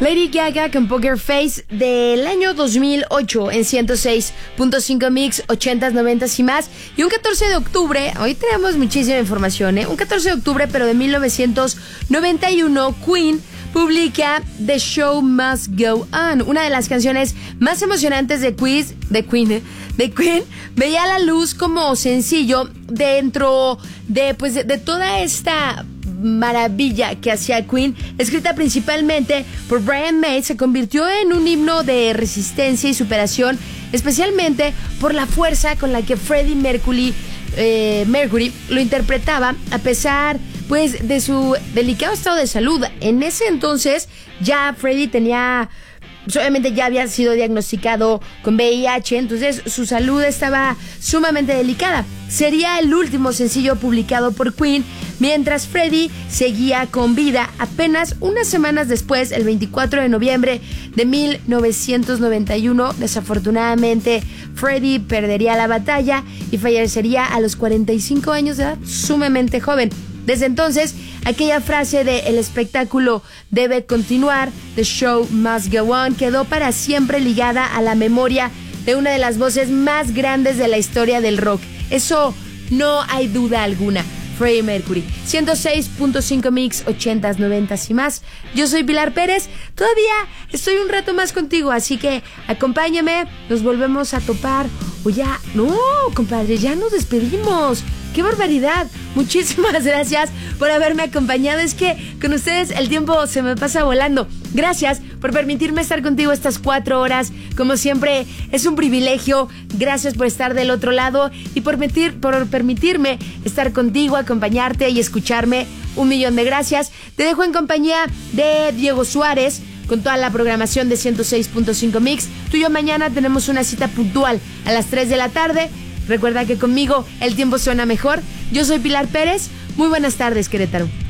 Lady Gaga con Poker Face del año 2008 en 106.5 Mix, 80s, 90s y más. Y un 14 de octubre, hoy tenemos muchísima información, un 14 de octubre pero de 1991, Queen publica The Show Must Go On, una de las canciones más emocionantes de Queen veía la luz como sencillo dentro de toda esta maravilla que hacía Queen, escrita principalmente por Brian May. Se convirtió en un himno de resistencia y superación, especialmente por la fuerza con la que Freddie Mercury lo interpretaba a pesar de su delicado estado de salud. En ese entonces ya Freddie obviamente ya había sido diagnosticado con VIH, entonces su salud estaba sumamente delicada. Sería el último sencillo publicado por Queen mientras Freddie seguía con vida. Apenas unas semanas después, el 24 de noviembre de 1991, desafortunadamente Freddie perdería la batalla y fallecería a los 45 años de edad, sumamente joven. Desde entonces, aquella frase de "el espectáculo debe continuar", "The show must go on", quedó para siempre ligada a la memoria de una de las voces más grandes de la historia del rock. Eso no hay duda alguna. Freddie Mercury. 106.5 Mix, 80s, 90s y más. Yo soy Pilar Pérez. Todavía estoy un rato más contigo, así que acompáñame. Nos volvemos a topar. O ya... No, compadre, ya nos despedimos. ¡Qué barbaridad! Muchísimas gracias por haberme acompañado. Es que con ustedes el tiempo se me pasa volando. Gracias por permitirme estar contigo estas 4 horas. Como siempre, es un privilegio. Gracias por estar del otro lado y por permitirme estar contigo, acompañarte y escucharme. 1,000,000 de gracias. Te dejo en compañía de Diego Suárez con toda la programación de 106.5 Mix. Tú y yo mañana tenemos una cita puntual a las 3 de la tarde. Recuerda que conmigo el tiempo suena mejor. Yo soy Pilar Pérez. Muy buenas tardes, Querétaro.